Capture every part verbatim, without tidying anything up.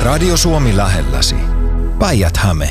Radio Suomi lähelläsi. Päijät-Häme.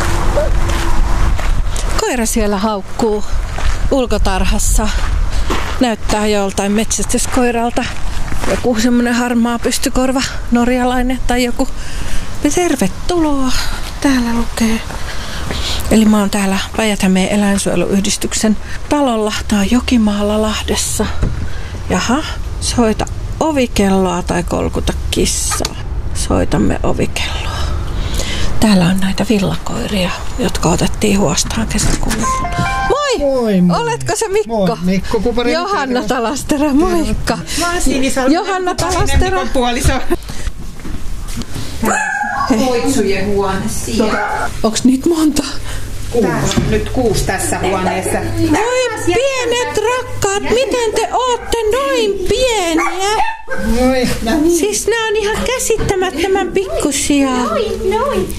Koira siellä haukkuu ulkotarhassa. Näyttää joltain metsästyskoiralta. Joku semmonen harmaa pystykorva, norjalainen tai joku. Tervetuloa. Täällä lukee. Eli mä oon täällä Päijät-Hämeen eläinsuojeluyhdistyksen talolla. Tää on Jokimaalla Lahdessa. Jaha, soita ovikelloa tai kolkuta kissaa. Soitamme ovikelloa. Täällä on näitä villakoiria, jotka otettiin huostaan kesäkuulla. Moi! Moi, moi! Oletko se Mikko? Moi, Mikko Kuparin. Johanna Talastera, moikka! Mä oon Sinisalminen. Johanna Talastera. Mikon puoliso. Koitsujen huone siellä. Onks niitä monta? Kuusi. Nyt kuusi tässä huoneessa. Oi pienet rakkaat, miten te ootte noin pieniä? Moi. Siis nää on ihan käsittämättömän pikkusia. Noin, noin.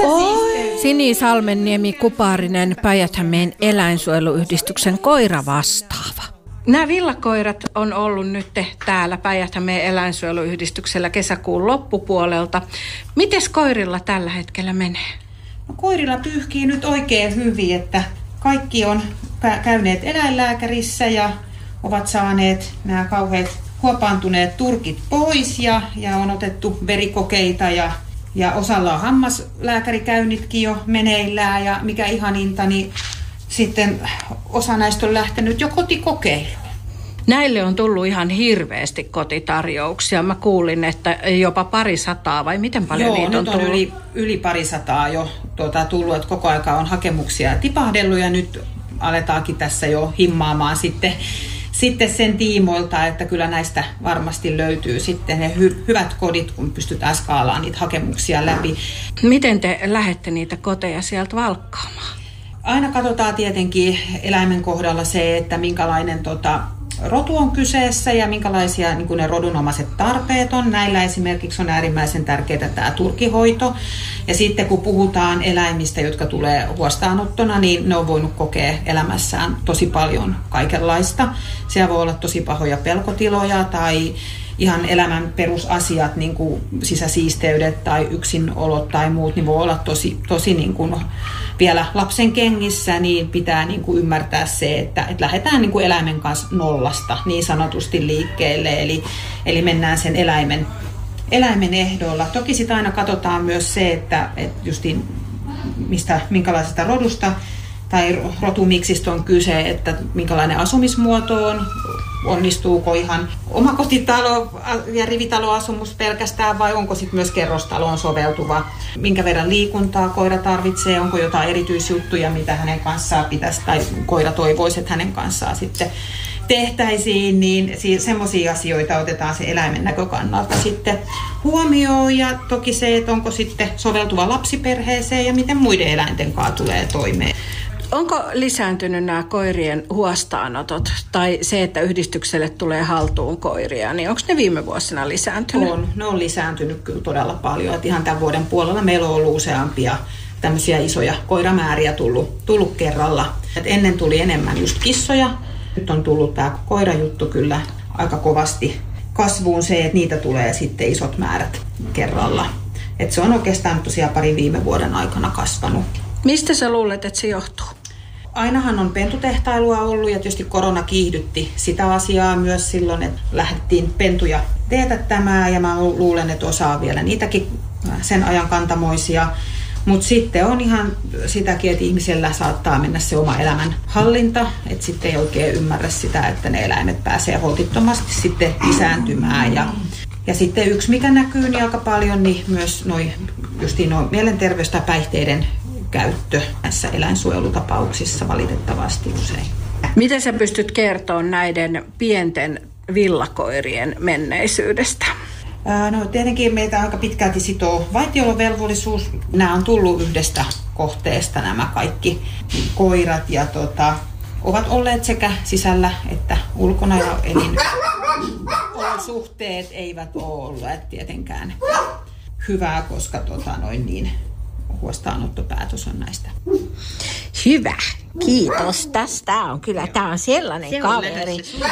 Oi. Sini Salmenniemi Kuparinen, Päijät-Hämeen eläinsuojeluyhdistyksen koiravastaava. Nämä villakoirat on ollut nyt täällä Päijät-Hämeen eläinsuojeluyhdistyksellä kesäkuun loppupuolelta. Mites koirilla tällä hetkellä menee? No, koirilla pyyhkii nyt oikein hyvin, että kaikki on käyneet eläinlääkärissä ja ovat saaneet nämä kauheat huopaantuneet turkit pois ja, ja on otettu verikokeita ja, ja osalla on hammaslääkärikäynnitkin jo meneillään ja mikä ihaninta, niin sitten osa näistä on lähtenyt jo kotikokeiluun. Näille on tullut ihan hirveästi kotitarjouksia. Mä kuulin, että jopa pari sataa, vai miten paljon Joo, niitä on nyt tullut? on yli, yli pari sataa jo tuota, tullut, että koko aika on hakemuksia tipahdellut ja nyt aletaankin tässä jo himmaamaan sitten, sitten sen tiimoilta, että kyllä näistä varmasti löytyy sitten ne hy- hyvät kodit, kun pystytään skaalaamaan niitä hakemuksia läpi. Miten te lähette niitä koteja sieltä valkkaamaan? Aina katsotaan tietenkin eläimen kohdalla se, että minkälainen tota, rotu on kyseessä ja minkälaisia niin kuin ne rodunomaiset tarpeet on. Näillä esimerkiksi on äärimmäisen tärkeää tämä turkihoito. Ja sitten kun puhutaan eläimistä, jotka tulee huostaanottona, niin ne on voinut kokea elämässään tosi paljon kaikenlaista. Siellä voi olla tosi pahoja pelkotiloja tai ihan elämän perusasiat, niin kuin sisäsiisteydet tai yksinolot tai muut, niin voi olla tosi, tosi niin kuin vielä lapsen kengissä, niin pitää niin kuin ymmärtää se, että, että lähdetään niin kuin eläimen kanssa nollasta niin sanotusti liikkeelle, eli, eli mennään sen eläimen, eläimen ehdoilla. Toki sitä aina katsotaan myös se, että, että justiin mistä, minkälaisesta rodusta tai rotumiksistä on kyse, että minkälainen asumismuoto on, onnistuuko ihan omakotitalo ja rivitaloasumus pelkästään vai onko sitten myös kerrostaloon soveltuva, minkä verran liikuntaa koira tarvitsee, onko jotain erityisjuttuja, mitä hänen kanssaan pitäisi tai koira toivoisi, että hänen kanssaan sitten tehtäisiin, niin semmoisia asioita otetaan se eläimen näkökannalta sitten huomioon ja toki se, että onko sitten soveltuva lapsiperheeseen ja miten muiden eläinten kanssa tulee toimeen. Onko lisääntynyt nämä koirien huostaanotot tai se, että yhdistykselle tulee haltuun koiria, niin onko ne viime vuosina lisääntynyt? On, ne on lisääntynyt kyllä todella paljon. Et ihan tämän vuoden puolella meillä on ollut useampia tämmöisiä isoja koiramääriä tullut, tullut kerralla. Et ennen tuli enemmän just kissoja. Nyt on tullut tämä koirajuttu kyllä aika kovasti kasvuun se, että niitä tulee sitten isot määrät kerralla. Et se on oikeastaan tosiaan parin viime vuoden aikana kasvanut. Mistä sä luulet, että se johtuu? Ainahan on pentutehtailua ollut ja tietysti korona kiihdytti sitä asiaa myös silloin, että lähdettiin pentuja teetättämään ja mä luulen, että osaa vielä niitäkin sen ajan kantamoisia. Mutta sitten on ihan sitäkin, että ihmisellä saattaa mennä se oma elämän hallinta, että sitten ei oikein ymmärrä sitä, että ne eläimet pääsee holtittomasti sitten lisääntymään. Ja, ja sitten yksi, mikä näkyy niin aika paljon, niin myös noi, justiin noi mielenterveys- tai päihteiden käyttö näissä eläinsuojelutapauksissa valitettavasti usein. Miten sä pystyt kertomaan näiden pienten villakoirien menneisyydestä? No tietenkin meitä aika pitkälti sitoo vaitiolovelvollisuus. Nämä on tullut yhdestä kohteesta nämä kaikki koirat ja tota, ovat olleet sekä sisällä että ulkona ja elinolosuhteet eivät ole olleet tietenkään hyvää, koska tota, noin niin, huostaanottopäätös on näistä. Hyvä. Kiitos tästä. On kyllä, tämä on sellainen se kaveri. On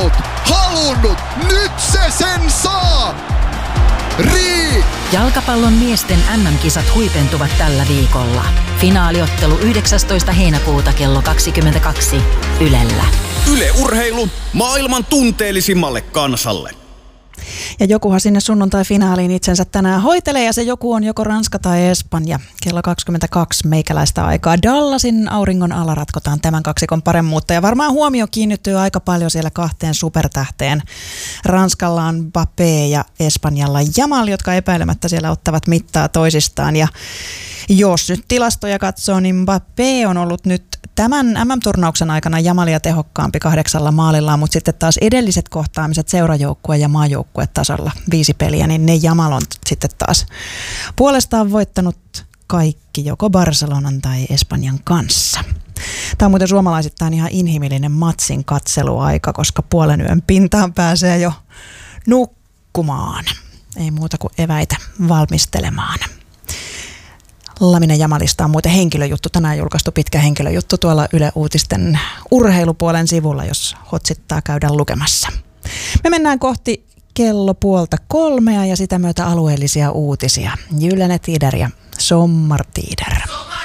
odottanut, halunnut, nyt se sen saa! Riik! Jalkapallon miesten äm äm-kisat huipentuvat tällä viikolla. Finaaliottelu yhdeksästoista heinäkuuta kello kaksikymmentäkaksi Ylellä. Yle Urheilu maailman tunteellisimmalle kansalle. Ja jokuhan sinne sunnuntai-finaaliin itsensä tänään hoitelee, ja se joku on joko Ranska tai Espanja. Kello kaksikymmentäkaksi meikäläistä aikaa. Dallasin auringon alla ratkotaan tämän kaksikon paremmuutta, ja varmaan huomio kiinnittyy aika paljon siellä kahteen supertähteen. Ranskalla on Mbappé ja Espanjalla Yamal, jotka epäilemättä siellä ottavat mittaa toisistaan. Ja jos nyt tilastoja katsoo, niin Mbappé on ollut nyt tämän äm äm-turnauksen aikana Yamalia tehokkaampi kahdeksalla maalillaan, mutta sitten taas edelliset kohtaamiset seurajoukkue- ja maajoukkuetasolla, viisi peliä, niin ne Yamal on sitten taas puolestaan voittanut kaikki joko Barcelonan tai Espanjan kanssa. Tämä on muuten suomalaisittain ihan inhimillinen matsin katseluaika, koska puolen yön pintaan pääsee jo nukkumaan. Ei muuta kuin eväitä valmistelemaan. Lamine Yamalista on muuten henkilöjuttu, tänään julkaistu pitkä henkilöjuttu tuolla Yle Uutisten urheilupuolen sivulla, jos hotsittaa käydä lukemassa. Me mennään kohti kello puolta kolmea ja sitä myötä alueellisia uutisia. Gyllene Tider ja Sommartider.